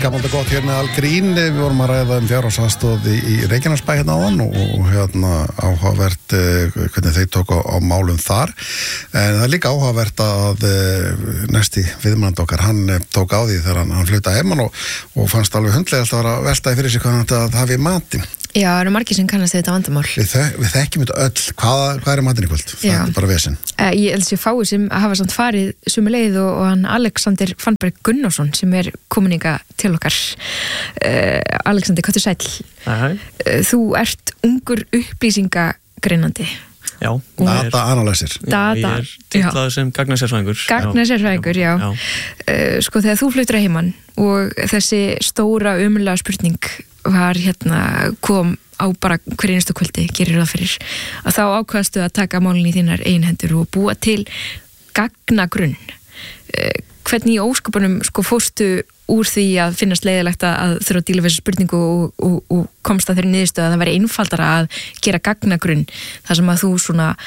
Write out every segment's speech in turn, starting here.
skapandi gott hérna með Al Green. Við vorum að ræða fjárhagsaðstoð í Reykjanesbæ hérna áðan og hérna áhugavert hvernig þeir tók á málum þar. En það er líka áhugavert að næsti viðmælandi okkar, hann tók á því þegar hann flutaði heimann og fannst alveg hundlegast að vera veltaði fyrir sig hvað hann hafi matinn. Já, það eru margir sem kannast þetta vandamál. Við þekkjum þetta öll. Hvað er matinn í kvöld? Það er bara vesen. Ég held sér fáið sem hafa samt farið sömu leið og hann Alexander Fannberg Gunnarsson sem er komin til okkar. Alexander, hvað þú sæll? Þú ert ungur upplýsingagreinandi. Já. Data analyzer. Ég er titlaður sem gagnasérfræðingur. Gagnasérfræðingur, já. Sko þegar þú fluttir að heimann og þessi stóra ömurlega spurning var kom á bara hver einustu kvöldi, gerir það fyrir, að þá ákvaðstu að taka málin í þínar einhendur og búa til gagnagrunn. Hvernig í óskapunum fórstu úr því að finnast leiðilegt að þurfa að díla við þessu spurningu og komst að þeirri niðurstöðu að það væri einfaldara að gera gagnagrunn þar sem að þú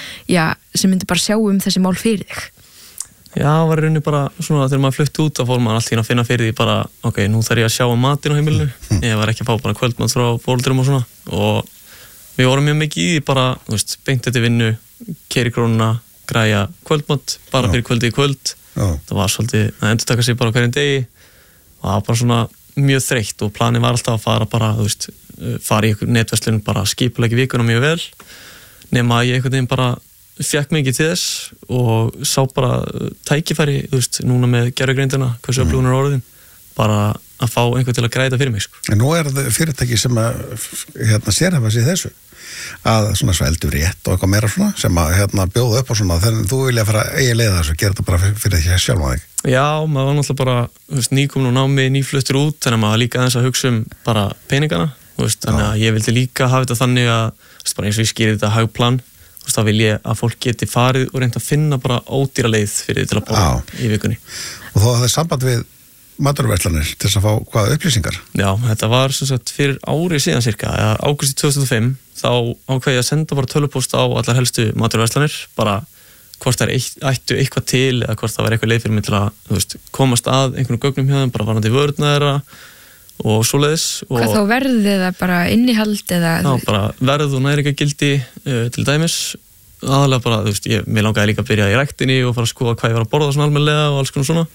sem myndi bara sjá þessi mál fyrir þig? Já, það var rauninni bara svona þegar maður flutti út, þá fór maður alltaf að finna fyrir því bara, ok, nú þarf ég að sjá matinn á heimilinu. Ég var ekki að fá bara kvöldmat frá foreldrum og svona og við vorum mjög mikið í því bara, beint eftir vinnu, keyra í krónuna, græja kvöldmat, bara fyrir kvöldi í kvöld. Það var svolítið að endurtaka sig bara hverjum degi og það var bara svona mjög þreytt og planið var alltaf að fara bara, fara í einhver netverslun, bara skipuleggi vikuna mjög vel, nema ég einhvern veginn bara fékk mikið til þess og sá bara tækifæri, núna með gervigreindina, hversu öflugun er orðin, bara að fá einhvern til að græða fyrir mig. En nú er það fyrirtæki sem að sérhæfa sig þessu, að svona sveldur rétt og eitthvað meira svona, sem að bjóða upp á svona, þegar þú vilja fara eigi leiða þessu, gera þetta bara fyrir því sjálf á þig. Já, maður var náttúrulega bara, nýkomin og námi, nýfluttur út, þannig að maður líka aðeins að hugsa bara peningana, þannig að ég vildi líka hafa þetta þannig að, bara eins og ég skýri þetta hagplan, þá vil ég að fólk geti farið og reynda að finna bara ódýra leið fyrir til að borða í vikunni. Og þá hafði samband við maturverslanir til þess að fá hvaða upplýsingar? Já, þetta var sem sagt fyrir árið síðan cirka, ágúst 2005, þá ákveði ég að senda bara tölvupóst á allar helstu maturverslanir, bara hvort þær ættu eitthvað til eða hvort það var eitthvað leið fyrir mig til að komast að einhvern gögnum hjá þeim, bara varandi vörðna þeirra og svoleiðis. Hvað þá verð eða bara innihald eða? Já, bara verð og næringargildi til dæmis. Aðalega bara, mér langaði líka að byrja í ræktinni og fara að skoða hvað ég var að borða svona almennilega og alls konar svona.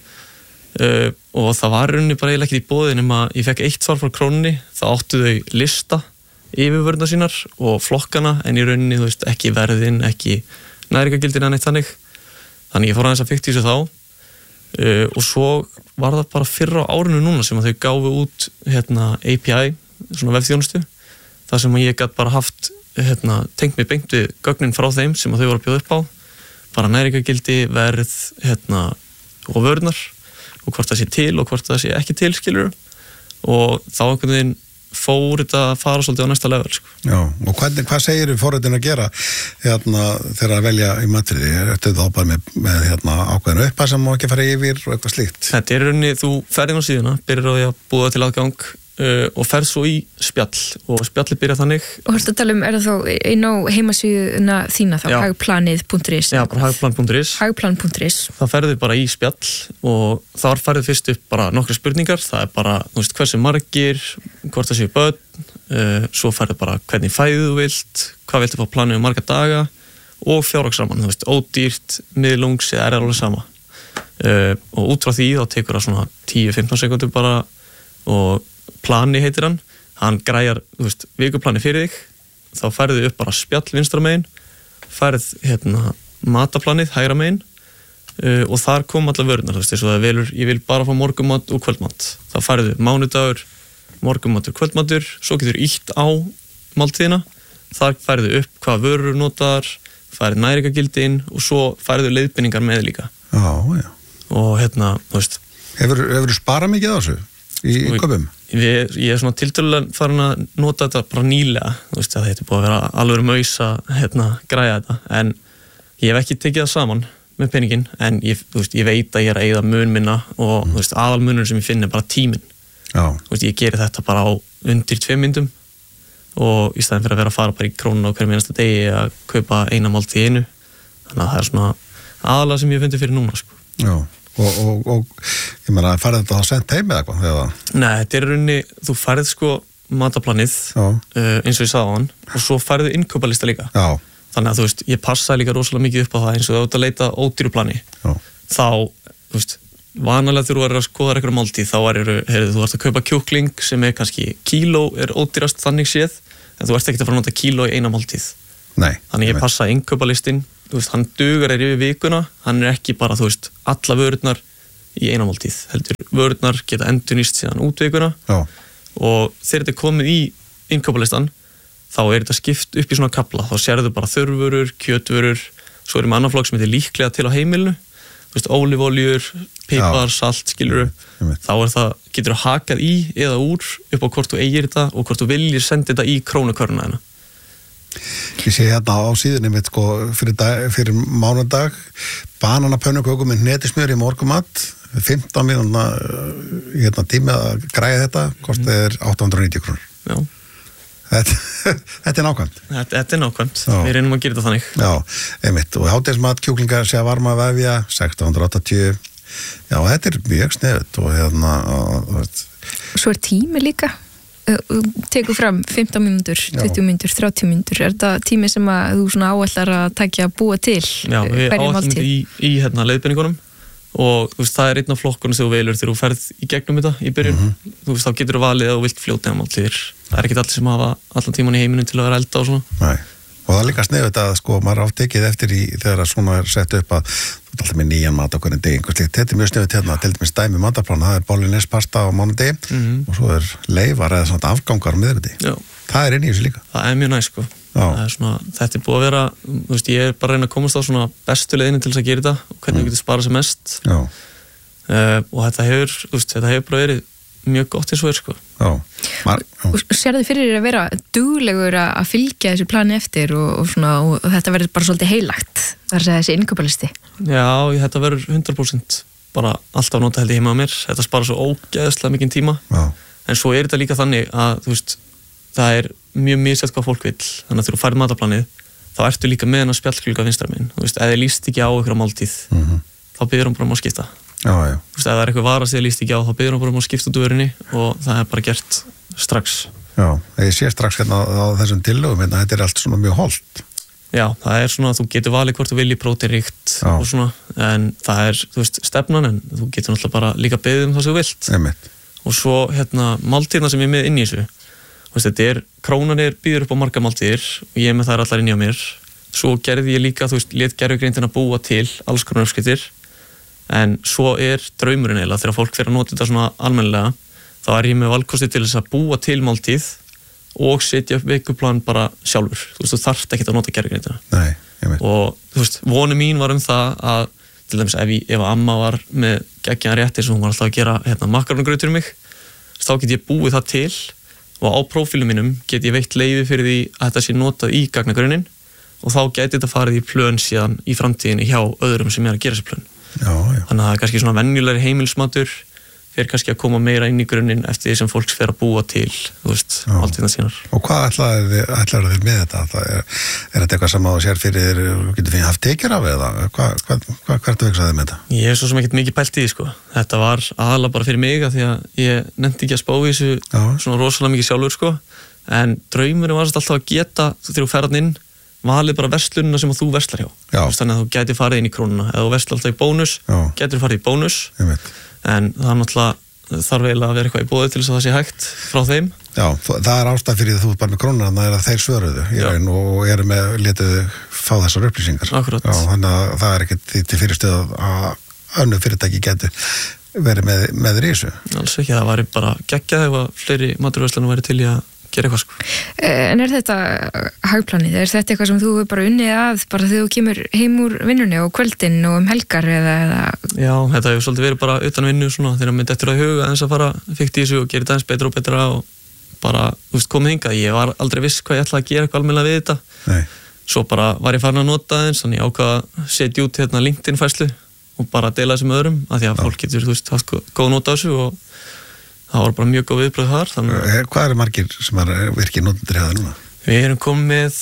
Og það var rauninni bara eiginlega ekkert í boði nema ég fekk eitt svar frá Krónunni, það áttu þau lista yfir vörðna sínar og flokkana en í rauninni, ekki verðin, ekki næringargildin en eitt þannig. Þannig ég fór aðeins að fikta í þessu þá. Og svo var það bara fyrr á árinu núna sem að þau gáfu út API, svona vefþjónustu, þar sem ég gat bara haft tengt mig beint við gögnin frá þeim sem að þau voru að bjóða upp á, bara næringargildi, verð og vörðnar og hvort það sé til og hvort það sé ekki til, skilur, og þá einhvern veginn fór þetta að fara svolítið á næsta level. Já, og hvað segir forritin að gera þegar að velja í matriði? Ertu þá bara með ákveðinu upphæð sem má ekki fara yfir og eitthvað slíkt? Þetta er rauninni, þú ferð inn á síðuna, byrjar á því að búa til aðgang og ferð svo í spjall og spjalli byrja þannig. Og hörstu að tala er það þá inn á heimasíðuna þína þá, hagplanið.is? Já, bara hagplan.is. Hagplan.is. Það ferðu bara í spjall og þar ferðu fyrst upp bara nokkra spurningar, það er bara, hversu margir, hvort það séu börn, svo ferðu bara hvernig fæðu þú vilt, hvað viltu fá planið marga daga og fjárhagsrammann, ódýrt, miðlungs eða er alveg sama. Og út frá því þá tekur það svona 10-15 sekúndur bara og plani heitir hann græjar, vikuplani fyrir þig, þá færðu upp bara spjall vinstra megin, færð mataplanið hægra megin og þar kom allar vörðnar, svo það velur, ég vil bara fá morgumat og kvöldmat, þá færðu mánudagur, morgumatur, kvöldmatur, svo getur ítt á máltíðina, þar færðu upp hvað vörur notar, færðu næringargildi inn og svo færðu leiðbeiningar með líka. Já. Og Hefur sparað mikið á þessu í köpum? Ég er svona tiltölulega farin að nota þetta bara nýlega, það heitir búið að vera alveg maus að græja þetta, en ég hef ekki tekið það saman með peningin, en ég veit að ég er að eyða mun minna og aðalmunur sem ég finn er bara tíminn. Ég geri þetta bara á undir 2 mínútum og í staðin fyrir að vera að fara bara í Krónuna á hverjum einasta degi að kaupa eina máltíð í einu, þannig að það er svona aðalega sem ég fundi fyrir núna. Já. og ég meina, færði þetta þá sent heim eða eitthvað? Nei, þetta rauninni, þú færð sko mataplanið eins og ég sagði á hann og svo færðu innkaupalista líka. Já. Þannig að þú veist, ég passaði líka rosalega mikið upp á það eins og þú ert að leita ódýru plani. Já. Þá, þú veist, vanalega þegar þú er að skoða einhverja máltíð þá þú ert að kaupa kjúkling sem kannski kíló ódýrast þannig séð en þú ert ekki að fara að nota kíló í eina máltíð. Nei. Þannig ég passaði innkaupalistin, þú veist, hann dugar yfir vikuna, hann ekki bara, þú veist, alla vörurnar í eina máltíð. Heldur, vörurnar geta endurnýst síðan út vikuna. Já. Og þegar þetta er komið í innkaupalistan, þá þetta skipt upp í svona kafla. Þá sérðu bara þurrvörur, kjötvörur, svo með annan flokk sem þetta líklega til á heimilinu. Þú veist, ólífóljur, pipar, salt, skilurðu. Þá það, getur þú hakað í eða úr upp á hvort þú eigir þetta og hvort þú viljir senda þetta í krónukörnuna hérna. Ég sé hérna á síðunni mitt sko fyrir mánudag bananapönnuköku með hnetismjör í morgumat 15 mínúna tími að græja þetta kostið 890 krónur. Já. Þetta er nákvæmt. Þetta er nákvæmt. Við reynum að gera þetta þannig. Já, einmitt. Og hádegismat, kjúklingar, sé að varma vefja 680. Já, þetta er mjög sniðut og Svo tími líka. Tekur fram 15 mínútur, 20 mínútur, 30 mínútur. Er þetta tími sem að þú svona áætlar að takja að búa til? Já, við áætlum í leiðbeiningunum og þú veist, það er einn af flokkunum sem þú velur þegar þú ferð í gegnum þetta í byrjun. Þú veist, þá getur þú valið að þú vilt fljóta máltíðir. Það er ekki allir sem hafa allan tíman í heiminum til að vera elda og svona. Nei. Og það er líka sniðugt að sko, maður átekið eftir þegar svona er sett upp að þú ert alltaf með nýjan mat okkur en degi einhvers líkt. Þetta er mjög sniðugt hérna, til dæmis dæmi mataplan, það er bolognese pasta á mánudegi og svo er leifar eða svona afgangar á miðvikudegi. Það er inn í þessu líka. Það er mjög næs sko. Svona, þetta er búið að vera, þú veist, ég er bara að reyna að komast á svona bestu leiðinni til þess að gera þetta og hvernig við getum sparað sem mest. Og þetta hefur bara verið mjög gott eins og sko. Og sér þið fyrir að vera duglegur að fylgja þessu plani eftir og þetta verður bara svolítið heilagt þar að segja þessi innkaupalisti. Já, þetta verður 100% bara alltaf nota held ég heima á mér. Þetta spara svo ógeðslega mikinn tíma. En svo er þetta líka þannig að þú veist, það er mjög misjafnt hvað fólk vill. Þannig að þegar þú færð mataplanið þá ertu líka með hennar spjallklukka vinstra megin. Þú veist, ef þið líst ekki á einhverja máltíð þá biður hann bara um að skipta. Já. Þú veist, ef það er eitthvað vara sem þið líst ekki á þá biður hann bara um að skipta út vörinni og það er bara gert strax. Já, ég sé strax hérna á þessum tillögum hérna, þetta er allt svona mjög holdt. Já, það er svona að þú getur valið hvort þú vilji próteinríkt og svona, en það er, þú veist, stefnan en þú getur náttúrulega bara líka beðið um það sem þú vilt. Einmitt. Og svo hérna máltíðna sem ég er með inn í þessu. Þú veist, þetta er, krónan býður upp á marga máltíðir og ég er með þær allar inn í á mér. Svo gerði ég líka, þú veist, lét gervigreindin að búa til alls konar uppskriftir. En svo er draumurinn eiginlega þegar fólk fer að nota þetta svona almennilega, þá er ég með valkosti til þess að búa til máltíð og setja upp vikuplan bara sjálfur. Þú veist, þú þarft ekki að nota gervigreindina. Nei, ég veit. Og þú veist, vonu mín var það að, til dæmis ef amma var með geggjaðan rétti sem hún var alltaf að gera makarónugraut fyrir mig, þá get ég búið það til og á prófílum mínum get ég veitt leyfi fyrir því að þetta sé notað í gagnagrunnin og þá geti þetta farið í plön síðan í framtíðinni hjá öðrum sem er að gera þessi plön. Já. Þannig að það er kannski svona venjulegri heimilsmatur fyrir kannski að koma meira inn í grunninn eftir því sem fólk fer að búa til, þú veist, máltíðna sínar. Og hvað ætlar þér með þetta? Er þetta eitthvað sem að þú sér fyrir þér, getur þið haft tekjur af eða? Hvað ertu að hugsa þig með þetta? Ég er svo sem ekkert mikið pælt í því, sko. Þetta var aðalega bara fyrir mig að því að ég nefndi ekki að spá í þessu svona rosalega mikið sjálfur, sko. En draumurinn var alltaf að geta, þegar þú ferð inn, valið bara verslunina sem þú verslar hjá. Þannig að þú gæti farið inn í krónuna. Ef þú verslar alltaf í bónus, getur farið í bónus. En það er náttúrulega þarf eiginlega að vera eitthvað í boði til þess að það sé hægt frá þeim. Já, það er ástæð fyrir þú bara með krónuna, það er að þeir svöruðu í raun og eru með letuðu fá þessar upplýsingar. Akkurat. Já, þannig að það er ekkert til fyrirstöð að önnur fyrirtæki getur verið með þér í þessu. Alls ekki, það væri bara geggjað ef að fleiri maturverslanir væri til í að gera eitthvað sko. En er þetta hagplanið? Er þetta eitthvað sem þú er bara unnið að bara þegar þú kemur heim úr vinnunni og kvöldin og helgar eða? Já, þetta hefur svolítið verið bara utan vinnu svona þegar maður dettur að huga aðeins að fara fikt í þessu og gera þetta eins betra og betra og bara, þú veist, komið hingað. Ég var aldrei viss hvað ég ætlaði að gera eitthvað almennilega við þetta. Nei. Svo bara var ég farin að nota aðeins, þannig ég ákvað að setja út LinkedIn færslu og bara deila þessu með öðrum af því að fólk getur, þú veist, haft góð nota á þessu og það var bara mjög góð viðbröð þar. Hvað eru margir sem er virkið notendur hjá það núna? Við erum komið með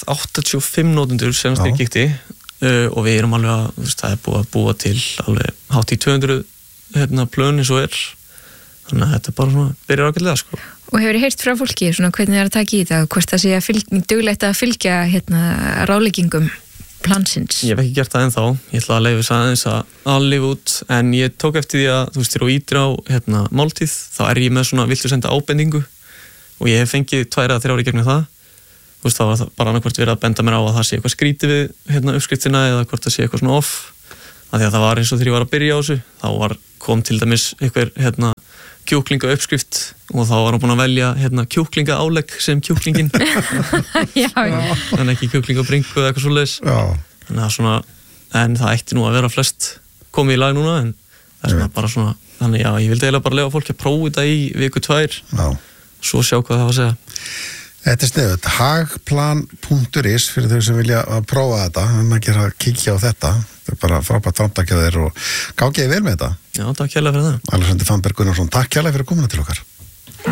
85 notendur sem styrir kíkti og við erum alveg að, það er búið að búa til alveg hátt í 200 plön eins og þannig að þetta bara svona byrjar ágætlega sko. Og hefur heyrt frá fólki svona hvernig það að taka í það, hvort það sé duglegt að fylgja ráðleggingum plansins? Ég hef ekki gert það ennþá, ég ætla að leyfa þess aðeins að lifa út, en ég tók eftir því að þú veist, þegar þú ítir á máltíð, þá ég með svona viltu senda ábendingu og ég hef fengið 2 eða 3 í gegnum það. Þú veist, þá var það bara annarkvort verið að benda mér á að það sé eitthvað skrítið við uppskriftina eða hvort það sé eitthvað svona off. Af því að það var eins og þegar ég var að byrja á þessu, þá kom til dæmis einhver kjúklinga uppskrift og þá var hann búinn að velja kjúklinga álegg sem kjúklingin. Já. En ekki kjúklinga bringu eða eitthvað svoleiðis. Þannig að svona, en það ætti nú að vera flest komið í lag núna, en það er svona bara svona, þannig já, ég vildi eiginlega bara leyfa fólki að prófa þetta í viku 2, svo sjá hvað það var að segja. Þetta sniðugt, hagplan.is fyrir þau sem vilja að prófa þetta, ekki að kíkja á þetta. Þetta bara frábært framtakja þér og gágiði vel með þetta. Já, takk hérlega fyrir það. Alexander Fannberg Gunnarsson, takk hérlega fyrir komuna til okkar.